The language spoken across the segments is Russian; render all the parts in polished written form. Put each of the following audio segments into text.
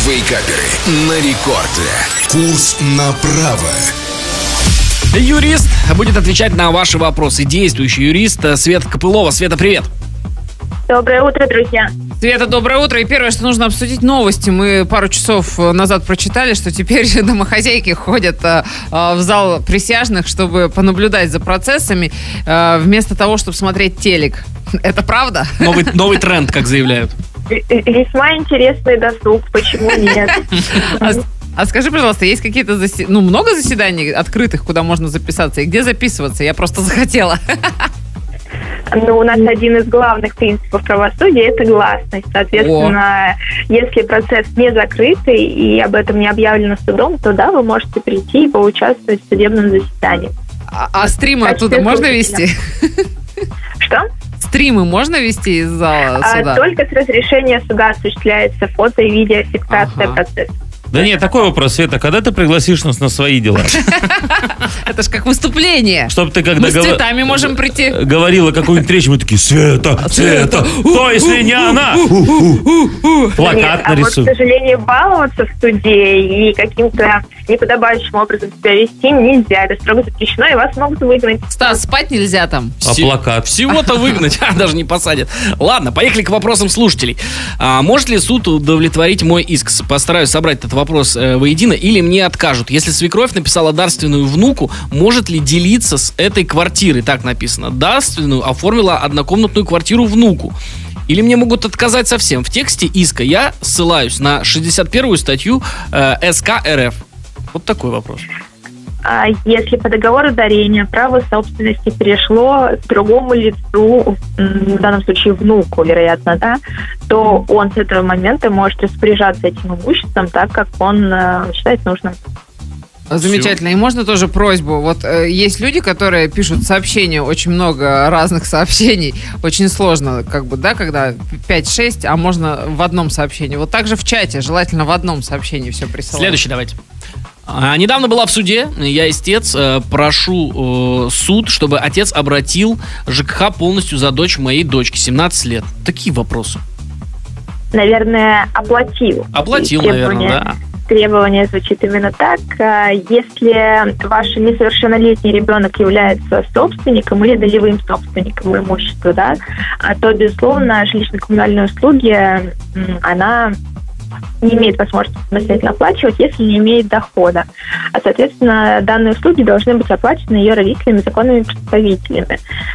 Вейкаперы на рекорде. Курс направо. Юрист будет отвечать на ваши вопросы. Действующий юрист Света Копылова. Света, привет. Доброе утро, друзья. Света, доброе утро. И первое, что нужно обсудить, новости. Мы пару часов назад прочитали, что теперь домохозяйки ходят в зал присяжных, чтобы понаблюдать за процессами, вместо того, чтобы смотреть телек. Это правда? Новый тренд, как заявляют. Весьма интересный досуг, почему нет? А скажи, пожалуйста, есть какие-то много заседаний открытых, куда можно записаться? И где записываться? Я просто захотела. У нас один из главных принципов правосудия – это гласность. Соответственно, если процесс не закрытый и об этом не объявлено судом, то да, вы можете прийти и поучаствовать в судебном заседании. А стримы оттуда можно вести? Что? Стримы можно вести из зала суда? Только с разрешения суда осуществляется фото- и видеофиксация процесса. Да нет, такой вопрос, Света, когда ты пригласишь нас на свои дела? Это ж как выступление. Чтобы ты когда мы с цветами можем прийти. Говорила какую-нибудь речь, мы такие: Света, то если не она, плакат нарисуй. К сожалению, баловаться в суде и каким-то неподобающим образом себя вести нельзя. Это строго запрещено, и вас могут выгнать. Стас, спать нельзя там. А плакат? Всего-то выгнать, даже не посадят. Ладно, поехали к вопросам слушателей. Может ли суд удовлетворить мой иск? Постараюсь собрать этот вопрос воедино, или мне откажут. Если свекровь написала дарственную внуку, может ли делиться с этой квартирой? Так написано. Дарственную оформила однокомнатную квартиру внуку. Или мне могут отказать совсем? В тексте иска я ссылаюсь на 61-ю статью СК РФ. Вот такой вопрос. Если по договору дарения право собственности перешло другому лицу, в данном случае внуку, вероятно, да, то он с этого момента может распоряжаться этим имуществом так, как он считает нужным. Замечательно. И можно тоже просьбу. Вот есть люди, которые пишут сообщения, очень много разных сообщений. Очень сложно, когда 5-6, а можно в одном сообщении. Вот так же в чате, желательно в одном сообщении все присылать. Следующий давайте. Недавно была в суде, я истец, прошу суд, чтобы отец обратил ЖКХ полностью за дочь моей дочки, 17 лет. Такие вопросы. Наверное, оплатил. Оплатил, наверное, да. Требование звучит именно так. Если ваш несовершеннолетний ребенок является собственником или долевым собственником имущества, да, то, безусловно, жилищно-коммунальные услуги, она не имеет возможности самостоятельно оплачивать, если не имеет дохода. А, соответственно, данные услуги должны быть оплачены ее родителями, законными представителями.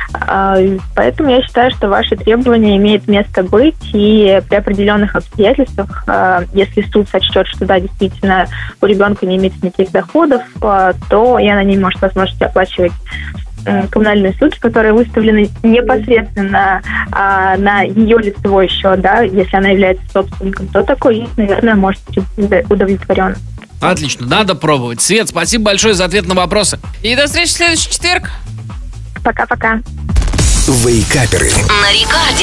Поэтому я считаю, что ваши требования имеют место быть, и при определенных обстоятельствах, если суд сочтет, что да, действительно у ребенка не имеется никаких доходов, то и она не может возможности оплачивать коммунальные услуги, которые выставлены непосредственно на ее лицевой счет, да, если она является собственником, то такой есть, наверное, может быть удовлетворен. Отлично, надо пробовать. Свет, спасибо большое за ответ на вопросы. И до встречи в следующий четверг. Пока-пока. Вейкаперы на рекорде.